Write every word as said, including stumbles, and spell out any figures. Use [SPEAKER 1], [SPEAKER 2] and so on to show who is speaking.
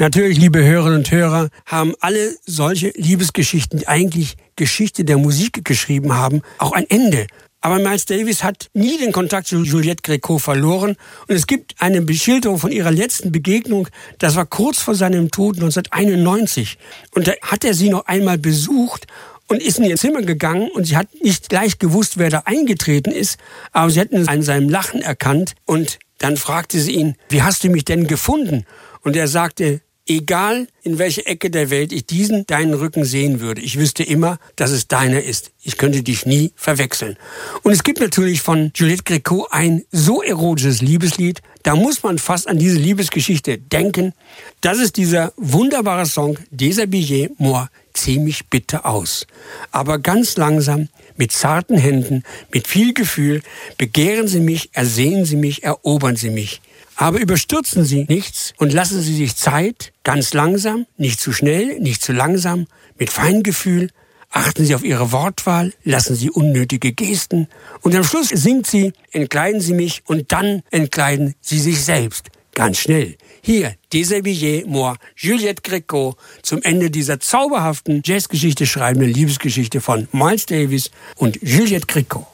[SPEAKER 1] Natürlich, liebe Hörerinnen und Hörer, haben alle solche Liebesgeschichten, die eigentlich Geschichte der Musik geschrieben haben, auch ein Ende. Aber Miles Davis hat nie den Kontakt zu Juliette Gréco verloren. Und es gibt eine Beschilderung von ihrer letzten Begegnung. Das war kurz vor seinem Tod neunzehnhunderteinundneunzig. Und da hat er sie noch einmal besucht und ist in ihr Zimmer gegangen. Und sie hat nicht gleich gewusst, wer da eingetreten ist. Aber sie hat ihn an seinem Lachen erkannt. Und dann fragte sie ihn, wie hast du mich denn gefunden? Und er sagte, egal in welche Ecke der Welt ich diesen deinen Rücken sehen würde, ich wüsste immer, dass es deiner ist. Ich könnte dich nie verwechseln. Und es gibt natürlich von Juliette Gréco ein so erotisches Liebeslied, da muss man fast an diese Liebesgeschichte denken. Das ist dieser wunderbare Song, Déshabillez moi, zieh mich bitte aus. Aber ganz langsam, mit zarten Händen, mit viel Gefühl, begehren Sie mich, ersehen Sie mich, erobern Sie mich. Aber überstürzen Sie nichts und lassen Sie sich Zeit, ganz langsam, nicht zu schnell, nicht zu langsam, mit Feingefühl. Achten Sie auf Ihre Wortwahl, lassen Sie unnötige Gesten. Und am Schluss singt sie, entkleiden Sie mich und dann entkleiden Sie sich selbst. Ganz schnell. Hier, Déshabillez moi, Juliette Gréco, zum Ende dieser zauberhaften Jazzgeschichte schreibenden Liebesgeschichte von Miles Davis und Juliette Gréco.